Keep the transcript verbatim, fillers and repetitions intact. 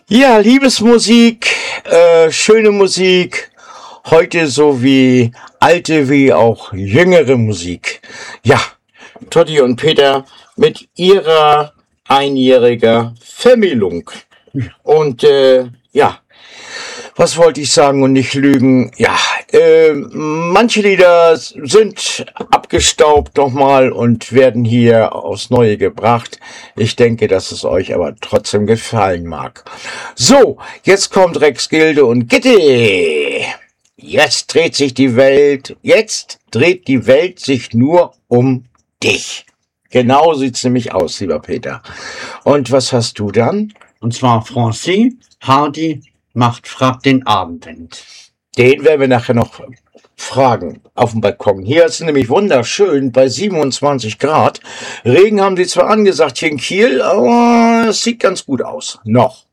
Ja, Liebesmusik, äh, schöne Musik, heute so wie alte wie auch jüngere Musik. Ja, Totti und Peter mit ihrer einjähriger Vermählung. Und äh, ja, was wollte ich sagen und nicht lügen? Ja, äh, manche Lieder sind abgestaubt nochmal und werden hier aufs Neue gebracht. Ich denke, dass es euch aber trotzdem gefallen mag. So, jetzt kommt Rex Gilde und Gitte. Jetzt dreht sich die Welt, jetzt dreht die Welt sich nur um dich. Genau sieht's nämlich aus, lieber Peter. Und was hast du dann? Und zwar Francais Hardy macht fragt den Abendwind. Den werden wir nachher noch fragen auf dem Balkon. Hier ist es nämlich wunderschön bei siebenundzwanzig Grad. Regen haben sie zwar angesagt hier in Kiel, aber es sieht ganz gut aus. Noch.